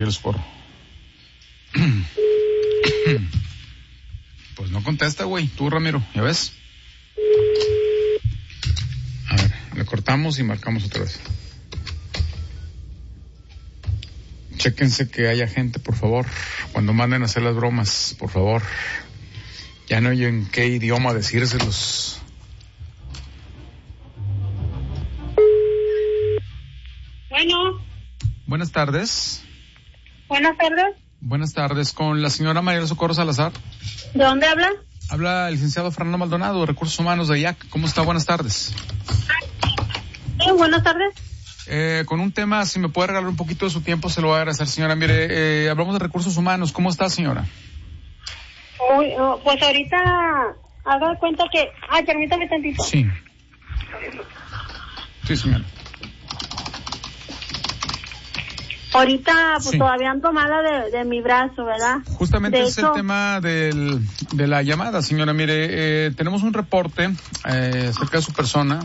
María Socorro. Pues no contesta, güey. Tú, Ramiro, ¿ya ves? A ver, le cortamos y marcamos otra vez. Chéquense que haya gente, por favor. Cuando manden a hacer las bromas, por favor. Ya no hay en qué idioma decírselos. Bueno. Buenas tardes. Buenas tardes. Buenas tardes, con la señora María Socorro Salazar. ¿De dónde habla? Habla el licenciado Fernando Maldonado, de Recursos Humanos de IAC. ¿Cómo está? Buenas tardes. Sí, buenas tardes. Con un tema, si me puede regalar un poquito de su tiempo, se lo voy a agradecer, señora. Mire, hablamos de Recursos Humanos. ¿Cómo está, señora? Pues ahorita haga de cuenta que... Ay, permítame tantito. Sí. Sí, señora. Ahorita, pues sí. Todavía ando mala de mi brazo, ¿verdad? Justamente es el tema de la llamada, señora. Mire, tenemos un reporte acerca de su persona.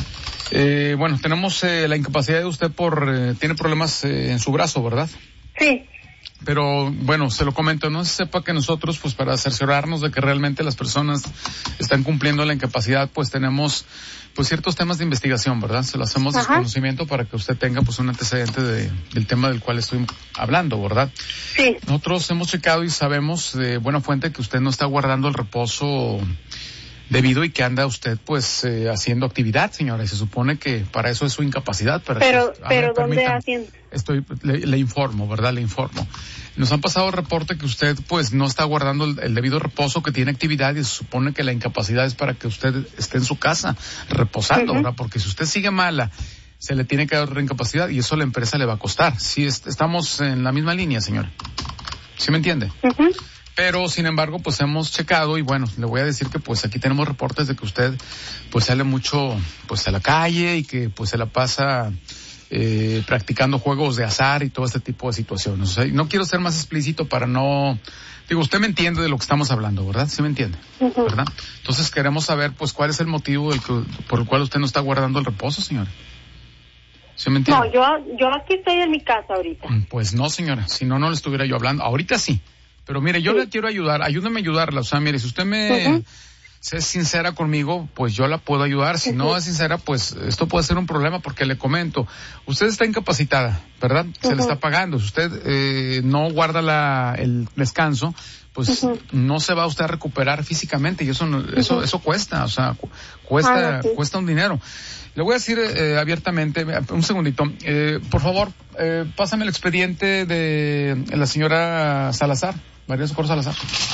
Bueno, tenemos la incapacidad de usted tiene problemas en su brazo, ¿verdad? Sí. Pero, bueno, se lo comento, no se sepa que nosotros, pues para cerciorarnos de que realmente las personas están cumpliendo la incapacidad, pues tenemos, pues ciertos temas de investigación, ¿verdad? Se lo hacemos de conocimiento para que usted tenga, pues un antecedente del tema del cual estoy hablando, ¿verdad? Sí. Nosotros hemos checado y sabemos de buena fuente que usted no está guardando el reposo debido y que anda usted pues haciendo actividad, señora, y se supone que para eso es su incapacidad. Pero ¿dónde haciendo? Le informo, ¿verdad? Le informo. Nos han pasado el reporte que usted pues no está guardando el debido reposo, que tiene actividad, y se supone que la incapacidad es para que usted esté en su casa reposando, ¿verdad? Porque si usted sigue mala, se le tiene que dar otra incapacidad y eso a la empresa le va a costar. Sí, estamos en la misma línea, señora. ¿Sí me entiende? Pero, sin embargo, pues hemos checado y bueno, le voy a decir que pues aquí tenemos reportes de que usted pues sale mucho pues a la calle y que pues se la pasa practicando juegos de azar y todo este tipo de situaciones. O sea, no quiero ser más explícito para no... Digo, usted me entiende de lo que estamos hablando, ¿verdad? ¿Sí me entiende? ¿Verdad? Entonces queremos saber pues cuál es el motivo por el cual usted no está guardando el reposo, señora. ¿Sí me entiende? No, yo aquí estoy en mi casa ahorita. Pues no, señora, si no, no le estuviera yo hablando. Ahorita sí. Pero mire, yo le quiero ayudar, ayúdame a ayudarla, o sea, mire, si usted me es sincera conmigo, pues yo la puedo ayudar, si no es sincera, pues esto puede ser un problema porque le comento, usted está incapacitada, ¿verdad? Se le está pagando, si usted no guarda el descanso, pues no se va usted a recuperar físicamente y eso cuesta, o sea, cuesta un dinero. Le voy a decir abiertamente, un segundito, por favor, pásame el expediente de la señora Salazar, María Socorro Salazar.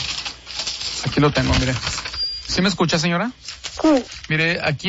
Aquí lo tengo, mire. ¿Sí me escucha, señora? Sí. Mire, aquí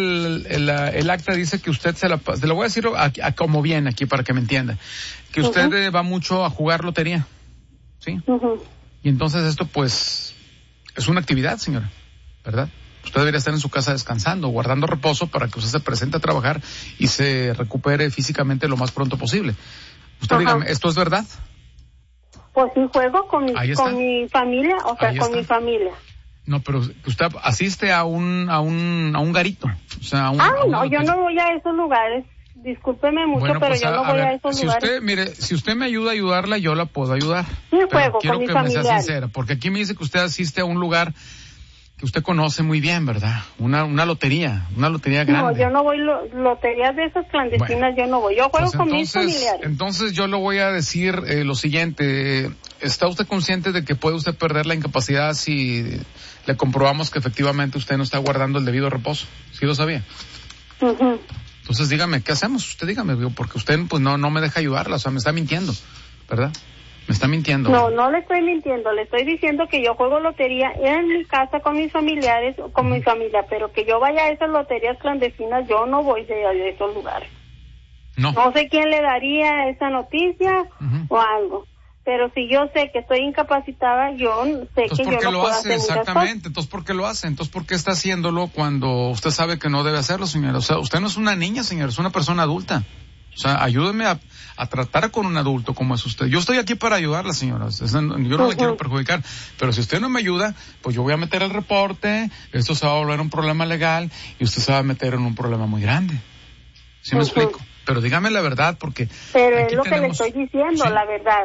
el acta dice que usted se lo voy a decir como bien aquí para que me entienda, que usted va mucho a jugar lotería, ¿sí? Y entonces esto pues es una actividad, señora, ¿verdad? Usted debería estar en su casa descansando, guardando reposo para que usted se presente a trabajar y se recupere físicamente lo más pronto posible. Usted dígame, ¿esto es verdad? Pues sí, juego con mi familia, o sea, con mi familia. No, pero usted asiste a un garito, o sea, no, yo no voy a esos lugares. Discúlpeme mucho, bueno, pero pues yo no voy a esos lugares. Si usted me ayuda a ayudarla, yo la puedo ayudar. Sí, juego quiero con mi que familiar. me sea sincera, porque aquí me dice que usted asiste a un lugar que usted conoce muy bien, ¿verdad? Una lotería grande. No, yo no voy loterías de esas clandestinas, yo no voy. Yo juego con mis familiares. Entonces yo le voy a decir lo siguiente. ¿Está usted consciente de que puede usted perder la incapacidad si le comprobamos que efectivamente usted no está guardando el debido reposo? ¿Sí lo sabía? Entonces dígame, ¿qué hacemos? Usted dígame, porque usted pues no me deja ayudarla, o sea, me está mintiendo, ¿verdad? Me está mintiendo. No le estoy mintiendo, le estoy diciendo que yo juego lotería en mi casa con mis familiares, con mi familia, pero que yo vaya a esas loterías clandestinas, yo no voy de esos lugares. No sé quién le daría esa noticia o algo, pero si yo sé que estoy incapacitada, yo sé que yo no puedo hacer exactamente, entonces ¿por qué lo hace? Entonces ¿por qué está haciéndolo cuando usted sabe que no debe hacerlo, señora? O sea, usted no es una niña, señora, es una persona adulta. O sea, ayúdeme a tratar con un adulto como es usted. Yo estoy aquí para ayudarla, señora. Yo no la quiero perjudicar. Pero si usted no me ayuda, pues yo voy a meter el reporte, esto se va a volver un problema legal y usted se va a meter en un problema muy grande. ¿Sí me explico? Pero dígame la verdad, porque... Pero es lo que le estoy diciendo, ¿sí? La verdad.